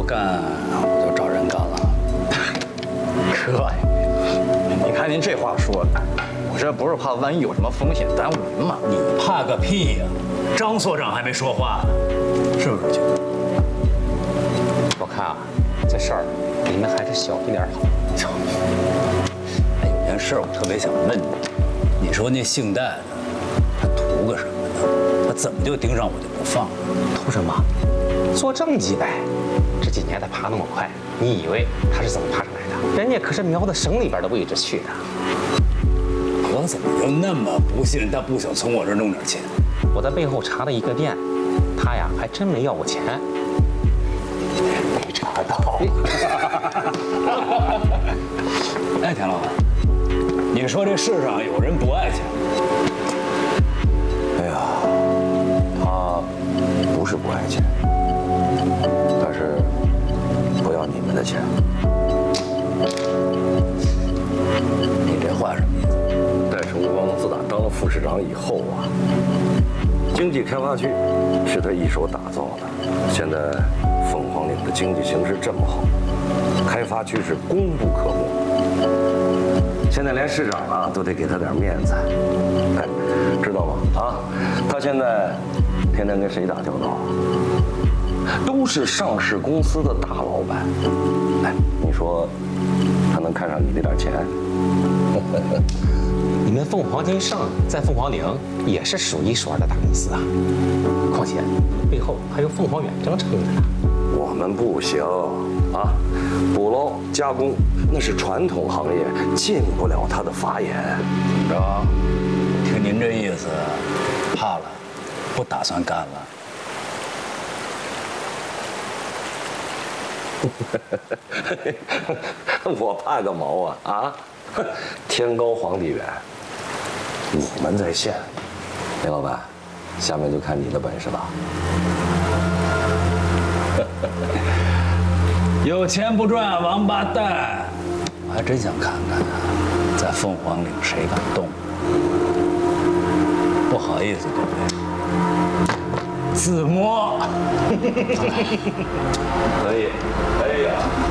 不干，我就找人干了。 哥呀，你看您这话说的，我这不是怕万一有什么风险耽误您吗？ 你怕个屁呀！张所长还没说话呢，是不是，军哥？ 我看啊，这事儿你们还是小一点好。 哎，有件事我特别想问你，你说那姓戴的，他图个什么呢？他怎么就盯上我就不放？ 图什么？做政绩呗。这几年他爬那么快，你以为他是怎么爬上来的？人家可是瞄着省里边的位置去的。 我怎么就那么不信他不想从我这儿弄点钱？ 我在背后查了一个店，他呀还真没要过钱。 没查到。哎，田老板，你说这世上有人不爱钱？ 哎呀，他不是不爱钱，但是不要你们的钱。 你这话什么意思？ 戴晨光自打当了副市长以后啊，经济开发区是他一手打造的。现在凤凰岭的经济形势这么好，开发区是功不可没。现在连市长啊都得给他点面子，哎，知道吗？啊，他现在天天跟谁打交道？都是上市公司的大老板。哎，你说他能看上你这点钱？ 你们凤凰金盛在凤凰岭也是数一数二的大公司啊，况且背后还有凤凰远征撑着呢。 我们不行啊，捕捞加工那是传统行业，进不了他的法眼。 怎么着？听您这意思，怕了，不打算干了。 我怕个毛啊！啊，天高皇帝远，你们在线。梅老板，下面就看你的本事了。 有钱不赚王八蛋！我还真想看看啊，在凤凰岭谁敢动？不好意思，各位，自摸。 可以，可以啊。